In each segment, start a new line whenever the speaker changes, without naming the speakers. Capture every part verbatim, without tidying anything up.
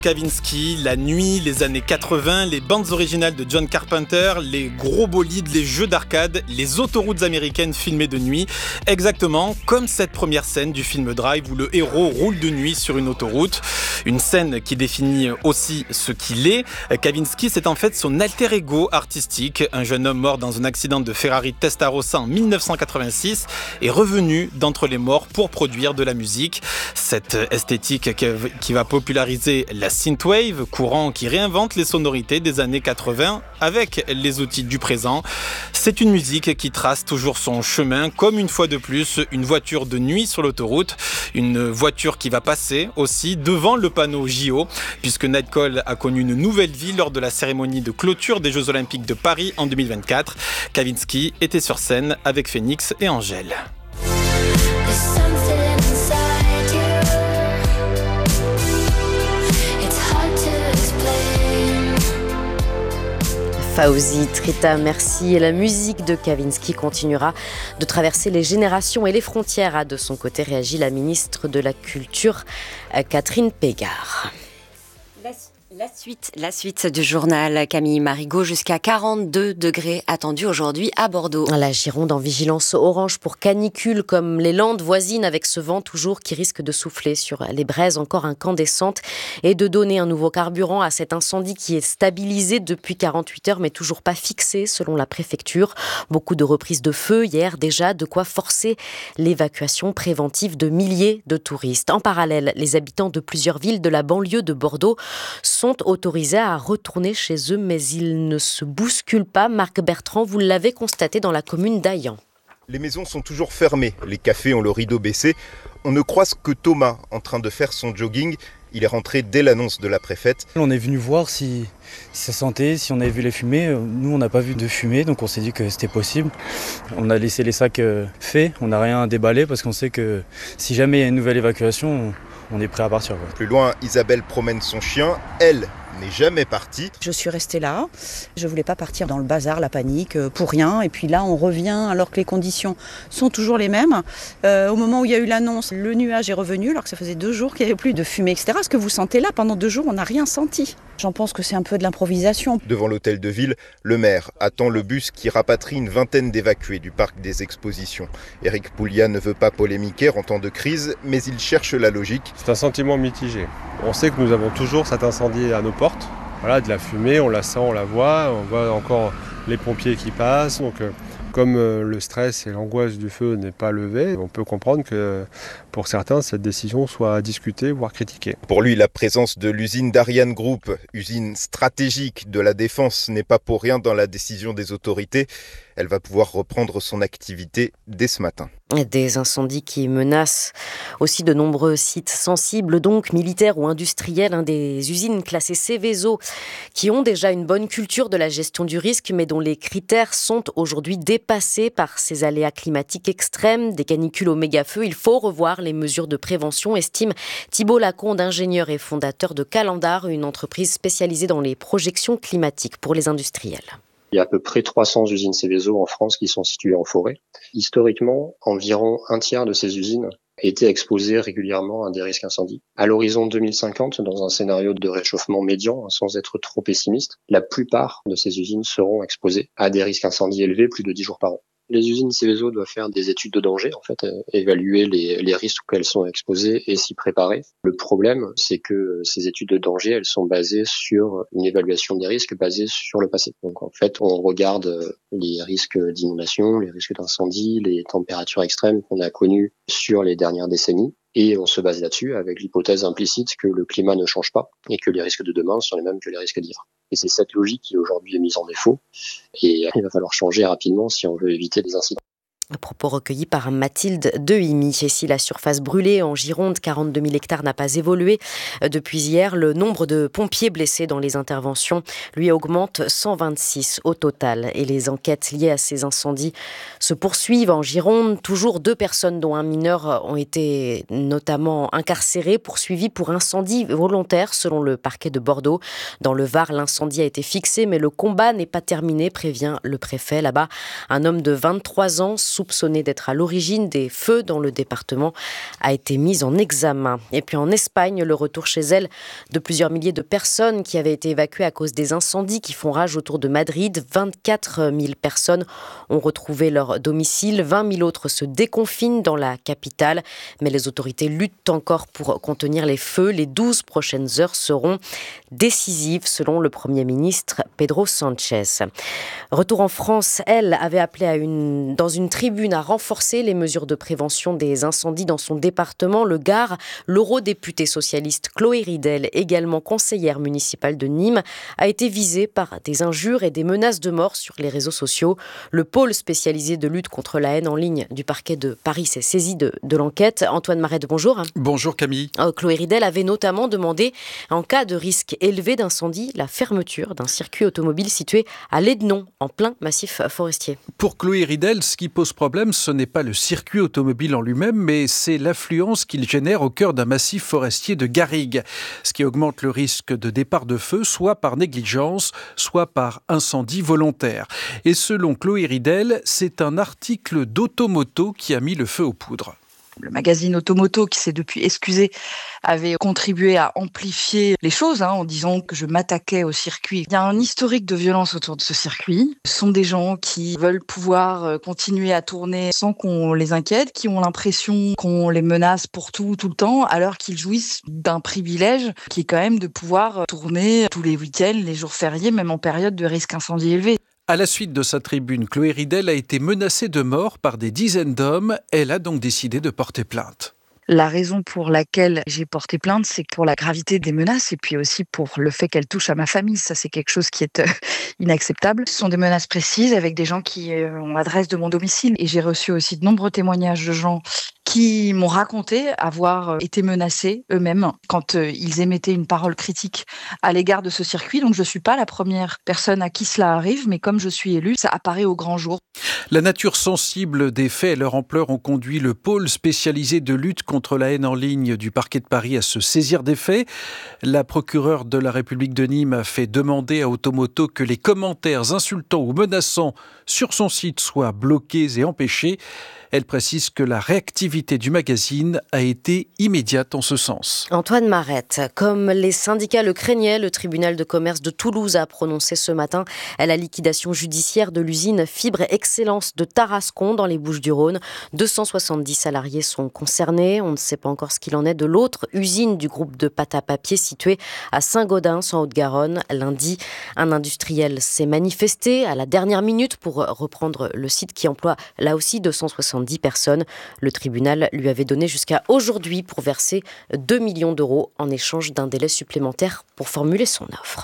Kavinsky, la nuit, les années quatre-vingts, les bandes originales de John Carpenter, les gros bolides, les jeux d'arcade, les autoroutes américaines filmées de nuit, exactement comme cette première scène du film Drive où le héros roule de nuit sur une autoroute. Une scène qui définit aussi ce qu'il est. Kavinsky, c'est en fait son alter ego artistique, un jeune homme mort dans un accident de Ferrari Testarossa en dix-neuf cent quatre-vingt-six est revenu d'entre les morts pour produire de la musique. Cette esthétique qui va populariser la synthwave, courant qui réinvente les sonorités des années quatre-vingts avec les outils du présent. C'est une musique qui trace toujours son chemin, comme une fois de plus une voiture de nuit sur l'autoroute, une voiture qui va passer aussi devant le panneau J O, puisque Nightcall a connu une nouvelle vie lors de la cérémonie de clôture des Jeux Olympiques de Paris en deux mille vingt-quatre. Kavinsky était sur scène avec Phoenix et Angèle.
Fawzi Trita, merci. Et la musique de Kavinsky continuera de traverser les générations et les frontières. A de son côté réagit la ministre de la Culture, Catherine Pégard.
La, la, suite, la suite du journal, Camille Marigot, jusqu'à quarante-deux degrés attendus aujourd'hui à Bordeaux.
La Gironde en vigilance orange pour canicule, comme les Landes voisines, avec ce vent toujours qui risque de souffler sur les braises encore incandescentes et de donner un nouveau carburant à cet incendie qui est stabilisé depuis quarante-huit heures mais toujours pas fixé selon la préfecture. Beaucoup de reprises de feu hier déjà, de quoi forcer l'évacuation préventive de milliers de touristes. En parallèle, les habitants de plusieurs villes de la banlieue de Bordeaux sont autorisés à retourner chez eux, mais ils ne se bousculent pas. Marc Bertrand, vous l'avez constaté dans la commune d'Aillan.
Les maisons sont toujours fermées, les cafés ont le rideau baissé. On ne croise que Thomas en train de faire son jogging. Il est rentré dès l'annonce de la préfète.
On est venu voir si, si ça sentait, si on avait vu les fumées. Nous, on n'a pas vu de fumée, donc on s'est dit que c'était possible. On a laissé les sacs faits, on n'a rien déballé parce qu'on sait que si jamais il y a une nouvelle évacuation, on est prêt à partir. Quoi.
Plus loin, Isabelle promène son chien. Elle n'est jamais partie.
Je suis restée là. Je voulais pas partir dans le bazar, la panique, pour rien. Et puis là, on revient alors que les conditions sont toujours les mêmes. Euh, au moment où il y a eu l'annonce, le nuage est revenu alors que ça faisait deux jours qu'il n'y avait plus de fumée, et cetera. Ce que vous sentez là, pendant deux jours, on n'a rien senti. J'en pense que c'est un peu de l'improvisation.
Devant l'hôtel de ville, le maire attend le bus qui rapatrie une vingtaine d'évacués du parc des expositions. Éric Pouliat ne veut pas polémiquer en temps de crise, mais il cherche la logique.
C'est un sentiment mitigé. On sait que nous avons toujours cet incendie à nos portes. Voilà, de la fumée, on la sent, on la voit, on voit encore les pompiers qui passent. Donc, euh, comme euh, le stress et l'angoisse du feu n'est pas levé, on peut comprendre que pour certains, cette décision soit discutée, voire critiquée.
Pour lui, la présence de l'usine d'Ariane Group, usine stratégique de la défense, n'est pas pour rien dans la décision des autorités. Elle va pouvoir reprendre son activité dès ce matin.
Des incendies qui menacent aussi de nombreux sites sensibles, donc militaires ou industriels, hein, des usines classées Seveso qui ont déjà une bonne culture de la gestion du risque, mais dont les critères sont aujourd'hui dépassés par ces aléas climatiques extrêmes, des canicules au méga-feu. Il faut revoir les mesures de prévention, estime Thibault Lacombe, ingénieur et fondateur de Calendar, une entreprise spécialisée dans les projections climatiques pour les industriels.
Il y a à peu près trois cents usines Seveso en France qui sont situées en forêt. Historiquement, environ un tiers de ces usines étaient exposées régulièrement à des risques incendies. À l'horizon deux mille cinquante, dans un scénario de réchauffement médian, sans être trop pessimiste, la plupart de ces usines seront exposées à des risques incendies élevés plus de dix jours par an. Les usines Seveso doivent faire des études de danger, en fait, euh, évaluer les, les risques auxquels elles sont exposées et s'y préparer. Le problème, c'est que ces études de danger, elles sont basées sur une évaluation des risques basée sur le passé. Donc, en fait, on regarde les risques d'inondation, les risques d'incendie, les températures extrêmes qu'on a connues sur les dernières décennies. Et on se base là-dessus avec l'hypothèse implicite que le climat ne change pas et que les risques de demain sont les mêmes que les risques d'hier. Et c'est cette logique qui aujourd'hui est mise en défaut et il va falloir changer rapidement si on veut éviter des incidents.
Propos recueillis par Mathilde Dehimi. Et si la surface brûlée en Gironde, quarante-deux mille hectares, n'a pas évolué depuis hier, le nombre de pompiers blessés dans les interventions, lui, augmente cent vingt-six au total. Et les enquêtes liées à ces incendies se poursuivent en Gironde. Toujours deux personnes, dont un mineur, ont été notamment incarcérées, poursuivies pour incendie volontaire, selon le parquet de Bordeaux. Dans le Var, l'incendie a été fixé, mais le combat n'est pas terminé, prévient le préfet. Là-bas, un homme de vingt-trois ans, soupçonné d'être à l'origine des feux dans le département, a été mise en examen. Et puis en Espagne, le retour chez elle de plusieurs milliers de personnes qui avaient été évacuées à cause des incendies qui font rage autour de Madrid. vingt-quatre mille personnes ont retrouvé leur domicile. vingt mille autres se déconfinent dans la capitale. Mais les autorités luttent encore pour contenir les feux. Les douze prochaines heures seront décisives, selon le Premier ministre Pedro Sánchez. Retour en France, elle avait appelé à une, dans une tribune à renforcer les mesures de prévention des incendies dans son département, le Gard. L'eurodéputée socialiste Chloé Ridel, également conseillère municipale de Nîmes, a été visée par des injures et des menaces de mort sur les réseaux sociaux. Le pôle spécialisé de lutte contre la haine en ligne du parquet de Paris s'est saisi de, de l'enquête. Antoine Marette, bonjour.
Bonjour Camille.
Chloé Ridel avait notamment demandé, en cas de risque élevé d'incendie, la fermeture d'un circuit automobile situé à Lédenon, en plein massif forestier.
Pour Chloé Ridel, ce qui pose problème, ce n'est pas le circuit automobile en lui-même, mais c'est l'affluence qu'il génère au cœur d'un massif forestier de garrigues, ce qui augmente le risque de départ de feu, soit par négligence, soit par incendie volontaire. Et selon Chloé Ridel, c'est un article d'Automoto qui a mis le feu aux poudres.
Le magazine Automoto, qui s'est depuis excusé, avait contribué à amplifier les choses hein, en disant que je m'attaquais au circuit. Il y a un historique de violence autour de ce circuit. Ce sont des gens qui veulent pouvoir continuer à tourner sans qu'on les inquiète, qui ont l'impression qu'on les menace pour tout, tout le temps, alors qu'ils jouissent d'un privilège qui est quand même de pouvoir tourner tous les week-ends, les jours fériés, même en période de risque incendie élevé.
À la suite de sa tribune, Chloé Ridel a été menacée de mort par des dizaines d'hommes. Elle a donc décidé de porter plainte.
La raison pour laquelle j'ai porté plainte, c'est pour la gravité des menaces et puis aussi pour le fait qu'elles touchent à ma famille. Ça, c'est quelque chose qui est euh, inacceptable. Ce sont des menaces précises avec des gens qui euh, ont l'adresse de mon domicile. Et j'ai reçu aussi de nombreux témoignages de gens qui m'ont raconté avoir été menacés eux-mêmes quand euh, ils émettaient une parole critique à l'égard de ce circuit. Donc je ne suis pas la première personne à qui cela arrive, mais comme je suis élue, ça apparaît au grand jour.
La nature sensible des faits et leur ampleur ont conduit le pôle spécialisé de lutte contre la haine en ligne du parquet de Paris à se saisir des faits. La procureure de la République de Nîmes a fait demander à Automoto que les commentaires insultants ou menaçants sur son site soient bloqués et empêchés. Elle précise que la réactivité du magazine a été immédiate en ce sens.
Antoine Marette, comme les syndicats le craignaient, le tribunal de commerce de Toulouse a prononcé ce matin la liquidation judiciaire de l'usine Fibre Excellence de Tarascon dans les Bouches-du-Rhône. deux cent soixante-dix salariés sont concernés. On ne sait pas encore ce qu'il en est de l'autre usine du groupe de pâte à papier située à Saint-Gaudens en Haute-Garonne. Lundi, un industriel s'est manifesté à la dernière minute pour reprendre le site qui emploie là aussi deux cent soixante-dix personnes. Le tribunal lui avait donné jusqu'à aujourd'hui pour verser deux millions d'euros en échange d'un délai supplémentaire pour formuler son offre.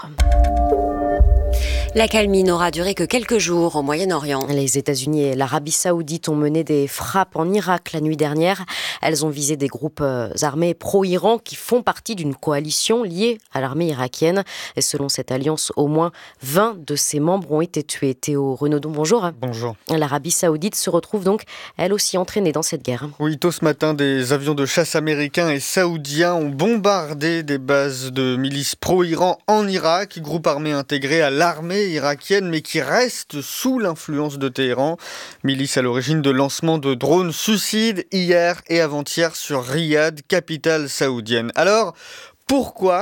L'accalmie n'aura duré que quelques jours au Moyen-Orient.
Les États-Unis et l'Arabie Saoudite ont mené des frappes en Irak la nuit dernière. Elles ont visé des groupes armés pro-Iran qui font partie d'une coalition liée à l'armée irakienne. Et selon cette alliance, au moins vingt de ses membres ont été tués. Théo Renaudon, bonjour.
Bonjour.
L'Arabie Saoudite se retrouve donc, elle aussi, entraînée dans cette guerre.
Oui, tôt ce matin, des avions de chasse américains et saoudiens ont bombardé des bases de milices pro-Iran en Irak, groupe armé intégré à l'armée irakienne, mais qui reste sous l'influence de Téhéran. Milice à l'origine de lancements de drones suicides hier et avant-hier sur Riyad, capitale saoudienne. Alors, pourquoi ?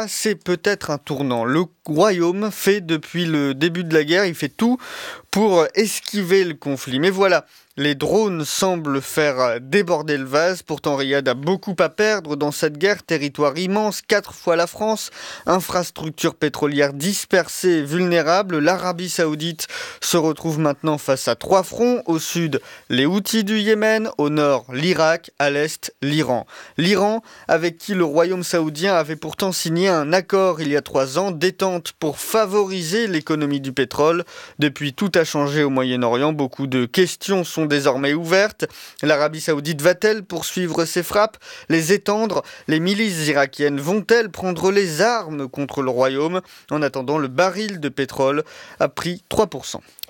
C'est peut-être un tournant. Le royaume fait depuis le début de la guerre, il fait tout pour esquiver le conflit. Mais voilà, les drones semblent faire déborder le vase. Pourtant, Riyad a beaucoup à perdre dans cette guerre. Territoire immense, quatre fois la France, infrastructures pétrolières dispersées et vulnérables. L'Arabie Saoudite se retrouve maintenant face à trois fronts. Au sud, les Houthis du Yémen. Au nord, l'Irak. À l'est, l'Iran. L'Iran, avec qui le royaume saoudien avait pourtant signé un accord il y a trois ans, détente pour favoriser l'économie du pétrole. Depuis, tout a changé au Moyen-Orient. Beaucoup de questions sont désormais ouvertes. L'Arabie Saoudite va-t-elle poursuivre ses frappes, les étendre ? Les milices irakiennes vont-elles prendre les armes contre le royaume ? En attendant, le baril de pétrole a pris trois pour cent.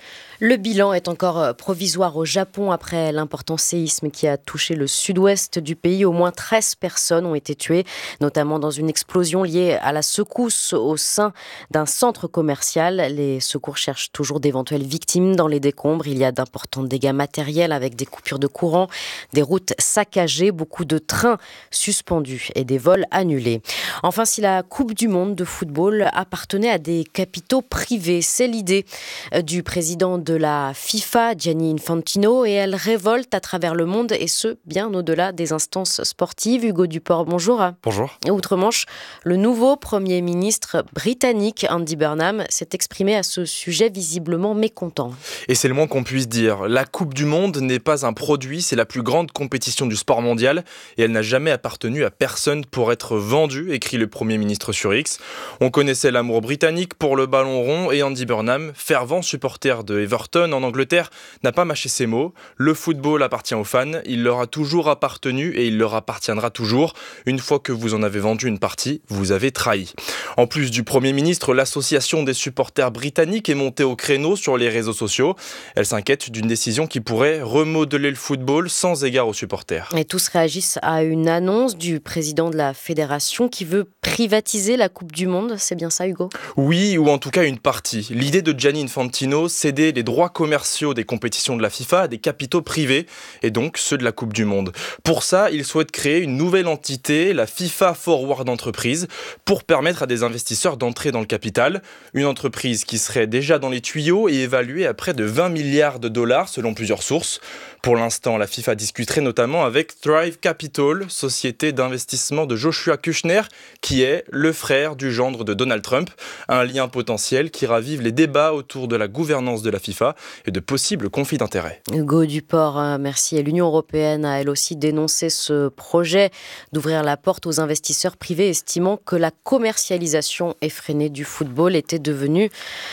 Le bilan est encore provisoire au Japon après l'important séisme qui a touché le sud-ouest du pays. Au moins treize personnes ont été tuées, notamment dans une explosion liée à la secousse au sein d'un centre commercial. Les secours cherchent toujours d'éventuelles victimes dans les décombres. Il y a d'importants dégâts matériels avec des coupures de courant, des routes saccagées, beaucoup de trains suspendus et des vols annulés. Enfin, si la Coupe du Monde de football appartenait à des capitaux privés, c'est l'idée du président de la FIFA, Gianni Infantino, et elle révolte à travers le monde, et ce, bien au-delà des instances sportives. Hugo Duport, bonjour.
Bonjour.
Outre-Manche, le nouveau Premier ministre britannique, Andy Burnham, s'est exprimé à ce sujet visiblement mécontent.
Et c'est le moins qu'on puisse dire. La Coupe du Monde n'est pas un produit, c'est la plus grande compétition du sport mondial, et elle n'a jamais appartenu à personne pour être vendue, écrit le Premier ministre sur X. On connaissait l'amour britannique pour le ballon rond, et Andy Burnham, fervent supporter de Everton en Angleterre, n'a pas mâché ses mots. Le football appartient aux fans, il leur a toujours appartenu et il leur appartiendra toujours. Une fois que vous en avez vendu une partie, vous avez trahi. En plus du Premier ministre, l'association des supporters britanniques est montée au créneau sur les réseaux sociaux. Elle s'inquiète d'une décision qui pourrait remodeler le football sans égard aux supporters.
Et tous réagissent à une annonce du président de la fédération qui veut privatiser la Coupe du Monde. C'est bien ça, Hugo ?
Oui, ou en tout cas une partie. L'idée de Gianni Infantino, céder les droits commerciaux des compétitions de la FIFA à des capitaux privés, et donc ceux de la Coupe du Monde. Pour ça, il souhaite créer une nouvelle entité, la FIFA Forward Enterprise, pour permettre à des investisseurs d'entrer dans le capital. Une entreprise qui serait déjà dans les tuyaux et évaluée à près de vingt milliards de dollars selon plusieurs sources. Pour l'instant, la FIFA discuterait notamment avec Thrive Capital, société d'investissement de Joshua Kushner, qui est le frère du gendre de Donald Trump. Un lien potentiel qui ravive les débats autour de la gouvernance de la FIFA et de possibles conflits d'intérêts.
Hugo Duport, merci. Et l'Union européenne a elle aussi dénoncé ce projet d'ouvrir la porte aux investisseurs privés, estimant que la commercialisation effrénée du football était devenue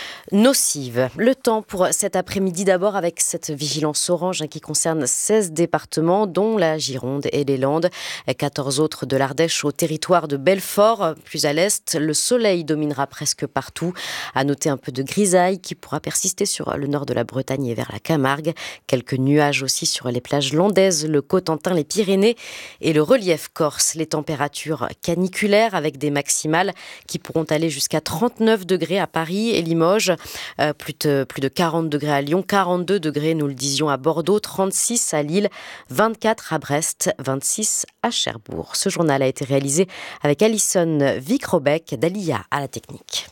nocive. Le temps pour cet après-midi d'abord avec cette vigilance orange qui concerne seize départements dont la Gironde et les Landes, quatorze autres de l'Ardèche au territoire de Belfort. Plus à l'est, le soleil dominera presque partout. À noter un peu de grisaille qui pourra persister sur le nord de la Bretagne et vers la Camargue. Quelques nuages aussi sur les plages landaises, le Cotentin, les Pyrénées et le relief corse. Les températures caniculaires avec des maximales qui pourront aller jusqu'à trente-neuf degrés à Paris et Limoges. Euh, plus, de, plus de quarante degrés à Lyon, quarante-deux degrés, nous le disions, à Bordeaux, trente-six à Lille, vingt-quatre à Brest, vingt-six à Cherbourg. Ce journal a été réalisé avec Alison Vic-Robec, d'Alia à la technique.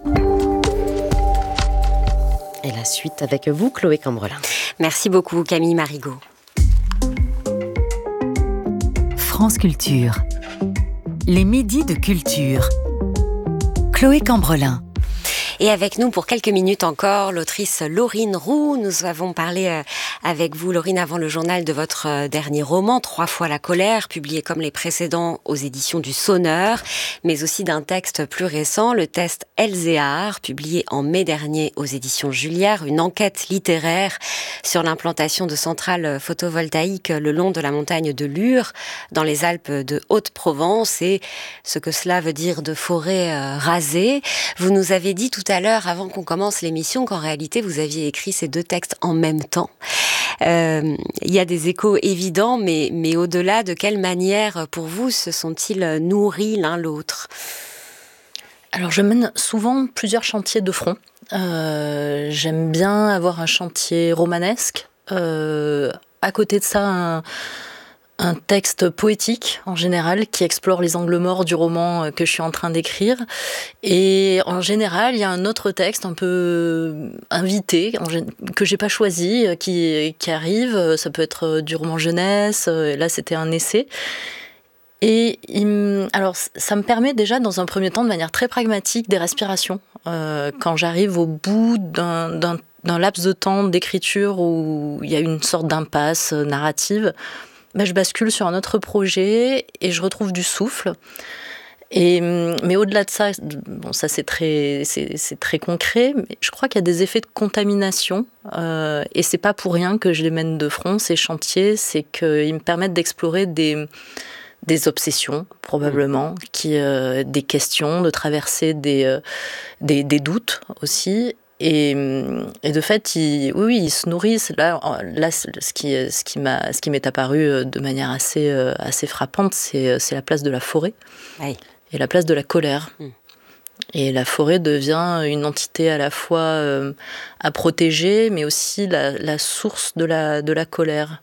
Et la suite avec vous, Chloé Cambrelin.
Merci beaucoup, Camille Marigot.
France Culture. Les midis de culture. Chloé Cambrelin.
Et avec nous pour quelques minutes encore, l'autrice Laurine Roux. Nous avons parlé avec vous, Laurine, avant le journal de votre dernier roman, Trois fois la colère, publié comme les précédents aux éditions du Sonneur, mais aussi d'un texte plus récent, le test Elzéar, publié en mai dernier aux éditions Julière, une enquête littéraire sur l'implantation de centrales photovoltaïques le long de la montagne de Lure, dans les Alpes de Haute-Provence, et ce que cela veut dire de forêts rasées. Vous nous avez dit tout à l'heure, avant qu'on commence l'émission, qu'en réalité, vous aviez écrit ces deux textes en même temps. Euh, il y a des échos évidents, mais, mais au-delà, de quelle manière, pour vous, se sont-ils nourris l'un l'autre ?
Alors, je mène souvent plusieurs chantiers de front. Euh, j'aime bien avoir un chantier romanesque. Euh, à côté de ça, un... un texte poétique, en général, qui explore les angles morts du roman que je suis en train d'écrire. Et en général, il y a un autre texte un peu invité, que j'ai pas choisi, qui, qui arrive. Ça peut être du roman jeunesse. Là, c'était un essai. Et il, alors, ça me permet déjà, dans un premier temps, de manière très pragmatique, des respirations. Euh, quand j'arrive au bout d'un, d'un, d'un laps de temps d'écriture où il y a une sorte d'impasse narrative, ben, je bascule sur un autre projet et je retrouve du souffle. Et, mais au-delà de ça, bon, ça c'est très, c'est, c'est très concret, mais je crois qu'il y a des effets de contamination, euh, et c'est pas pour rien que je les mène de front, ces chantiers, c'est qu'ils me permettent d'explorer des, des obsessions, probablement, qui, euh, des questions, de traverser des, euh, des, des doutes aussi, Et, et de fait, ils, oui, oui, ils se nourrissent. Là, là ce, qui, ce, qui m'a, ce qui m'est apparu de manière assez, assez frappante, c'est, c'est la place de la forêt
oui.
et la place de la colère. Mmh. Et la forêt devient une entité à la fois euh, à protéger, mais aussi la, la source de la, de la colère.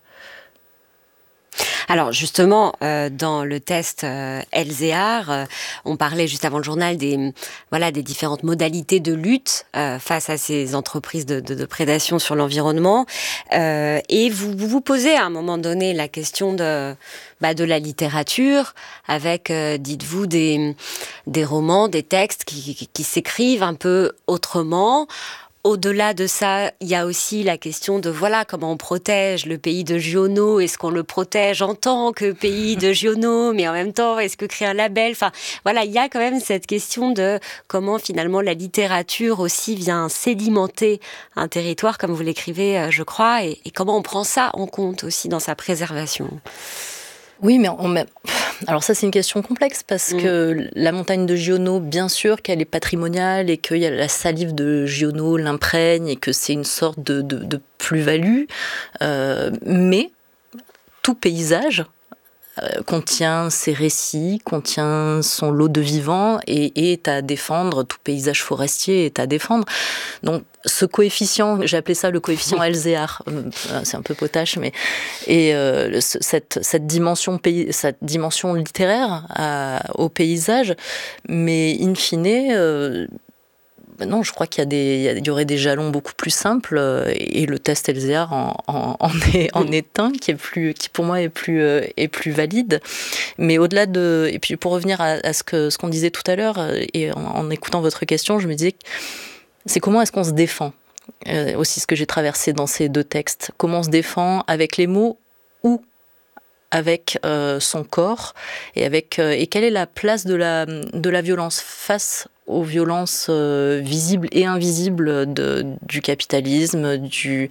Alors justement, euh, dans le test euh, Elzéar, euh, on parlait juste avant le journal des, voilà, des différentes modalités de lutte euh, face à ces entreprises de, de, de prédation sur l'environnement. Euh, et vous, vous vous posez à un moment donné la question de, bah, de la littérature, avec, euh, dites-vous, des, des romans, des textes qui, qui, qui s'écrivent un peu autrement. Au-delà de ça, il y a aussi la question de voilà comment on protège le pays de Giono. Est-ce qu'on le protège en tant que pays de Giono, mais en même temps, est-ce que créer un label ? Enfin, voilà, il y a quand même cette question de comment finalement la littérature aussi vient sédimenter un territoire, comme vous l'écrivez, je crois, et, et comment on prend ça en compte aussi dans sa préservation.
Oui, mais on met... alors ça c'est une question complexe parce mmh. que la montagne de Giono, bien sûr qu'elle est patrimoniale et qu'il y a la salive de Giono l'imprègne et que c'est une sorte de, de, de plus-value, euh, mais tout paysage euh, contient ses récits, contient son lot de vivants et est à défendre, tout paysage forestier est à défendre. Donc ce coefficient, j'ai appelé ça le coefficient Elzéar, c'est un peu potache, mais et euh, cette, cette dimension pays, cette dimension littéraire à, au paysage, mais in fine, euh, non, je crois qu'il y a des, il y aurait des jalons beaucoup plus simples, et le test Elzéar en, en, en, est, en est un qui est plus, qui pour moi est plus, est plus valide. Mais au-delà de, et puis pour revenir à, à ce que ce qu'on disait tout à l'heure, et en, en écoutant votre question, je me disais que c'est comment est-ce qu'on se défend, euh, aussi ce que j'ai traversé dans ces deux textes. Comment on se défend avec les mots ou avec euh, son corps et, avec, euh, et quelle est la place de la, de la violence face aux violences euh, visibles et invisibles de, du capitalisme, du,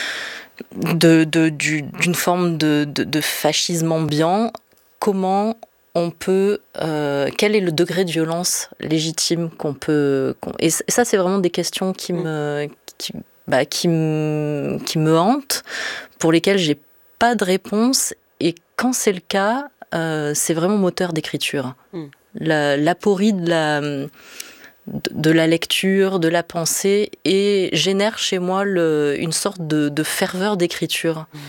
de, de, du, d'une forme de, de, de fascisme ambiant. Comment on peut, euh, quel est le degré de violence légitime qu'on peut... Qu'on, et, et ça, c'est vraiment des questions qui me, qui, bah, qui me, qui me hantent, pour lesquelles j'ai pas de réponse. Et quand c'est le cas, euh, c'est vraiment moteur d'écriture. Mm. La, l'aporie de la, de, de la lecture, de la pensée, et génère chez moi le, une sorte de, de ferveur d'écriture. Mm.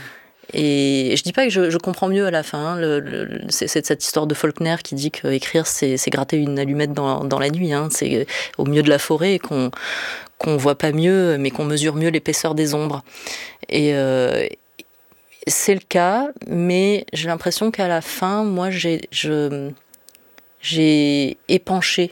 Et je dis pas que je, je comprends mieux à la fin. Hein, le, le, c'est, c'est cette histoire de Faulkner qui dit qu'écrire, c'est, c'est gratter une allumette dans, dans la nuit. Hein, c'est au milieu de la forêt qu'on qu'on voit pas mieux, mais qu'on mesure mieux l'épaisseur des ombres. Et euh, c'est le cas, mais j'ai l'impression qu'à la fin, moi, j'ai, je, j'ai épanché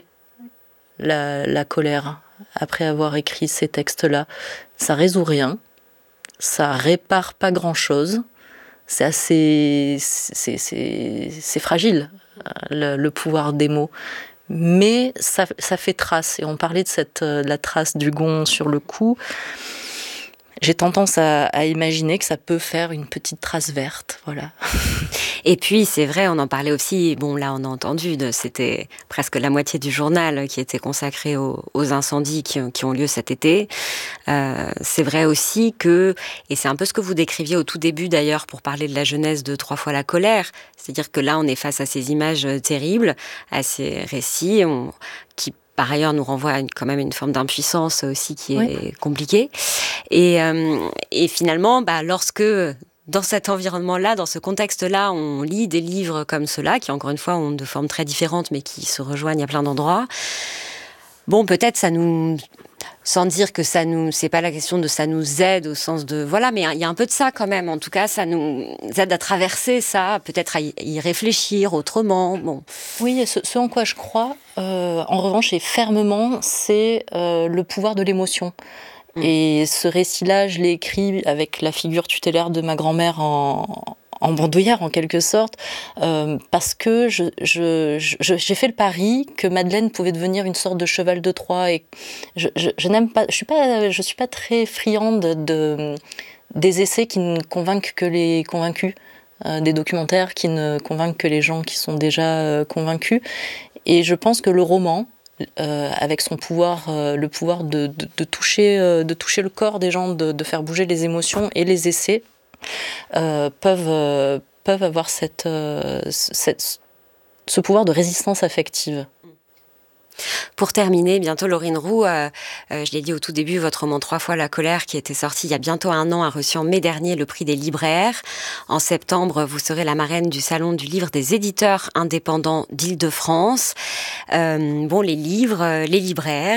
la, la colère après avoir écrit ces textes-là. Ça résout rien. Ça répare pas grand-chose. C'est assez... C'est, c'est, c'est fragile, le, le pouvoir des mots. Mais ça, ça fait trace. Et on parlait de cette, la trace du gond sur le cou. J'ai tendance à, à imaginer que ça peut faire une petite trace verte, voilà.
Et puis, c'est vrai, on en parlait aussi, bon, là, on a entendu, de, c'était presque la moitié du journal qui était consacré aux, aux incendies qui, qui ont lieu cet été. Euh, c'est vrai aussi que, et c'est un peu ce que vous décriviez au tout début d'ailleurs pour parler de la jeunesse de Trois fois la colère, c'est-à-dire que là, on est face à ces images terribles, à ces récits on, qui par ailleurs, nous renvoie à une, quand même une forme d'impuissance aussi qui est oui. compliquée. Et, euh, et finalement, bah, lorsque, dans cet environnement-là, dans ce contexte-là, on lit des livres comme ceux-là, qui encore une fois ont de formes très différentes, mais qui se rejoignent à plein d'endroits, bon, peut-être ça nous... Sans dire que ça nous, c'est pas la question de ça nous aide au sens de voilà, mais il y a un peu de ça quand même. En tout cas, ça nous aide à traverser ça, peut-être à y, y réfléchir autrement. Bon.
Oui, ce, ce en quoi je crois, euh, en revanche, et fermement, c'est euh, le pouvoir de l'émotion. Mmh. Et ce récit-là, je l'ai écrit avec la figure tutélaire de ma grand-mère en en bandoulière en quelque sorte, euh, parce que je, je, je, j'ai fait le pari que Madeleine pouvait devenir une sorte de cheval de Troie, et je, je, je n'aime pas, je suis pas, je suis pas très friande de, des essais qui ne convainquent que les convaincus, euh, des documentaires qui ne convainquent que les gens qui sont déjà euh, convaincus, et je pense que le roman euh, avec son pouvoir, euh, le pouvoir de, de, de, toucher, euh, de toucher le corps des gens, de, de faire bouger les émotions et les essais, euh, peuvent, euh, peuvent avoir cette, euh, cette, ce pouvoir de résistance affective.
Pour terminer, bientôt Laurine Roux, euh, euh, je l'ai dit au tout début, votre roman Trois fois la colère, qui était sorti il y a bientôt un an, a reçu en mai dernier le prix des libraires. En septembre, vous serez la marraine du Salon du livre des éditeurs indépendants d'Île-de-France. Euh, bon, les livres, les libraires,